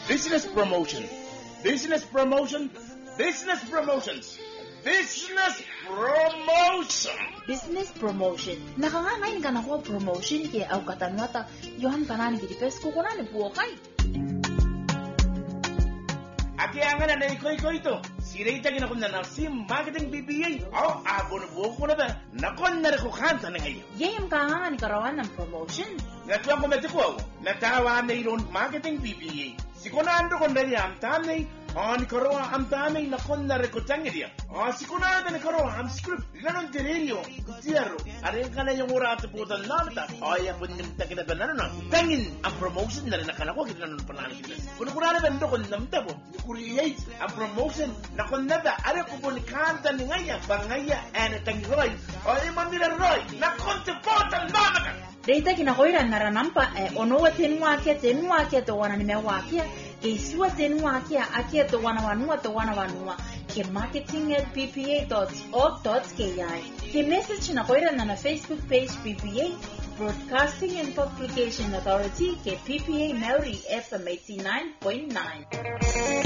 Business promotion. Business promotion. Business promotions. Business promotion. Business promotion. Nakangangay ka na ko promotion kaya au katanwata yohan tanan gidi pes ko kunan buokay. Aki angan na ikoy ito. Sirita kinakunda na si marketing BBA. Oh, abon buko na ba? Nakon na ko kanta na ngayon. Yayam ka nga ni karawan ng promotion. Natuwa ko metiko. Natawa na iron marketing BBA. Sikunando ko na niya ang tanay. Ni karawa ang tanay na kon na rekotang niya. Sikunado na karawa ang script. Ganon tirelyo. Zero. Aring ka na yung urato po ng lamata. Ay, ako nang takinatan na. Tangin ang promotion na rin nakalako. Kita na pangalan kita. Kung na bando ko namta po. Create ang promotion na kon na ba. Ari ko po ni kanta ni ngaya. Bangaya and tangiroy. Ay, mamila roy. Na konti po ng lamata. Data kinakoira naranampa ono watenwakia to wana nimewakia isua tenwakia akia to wana wanua ke marketing@ppa.org.ki ke message nakoira na Facebook page PPA Broadcasting and Publication Authority ke PPA Maori FM 89.9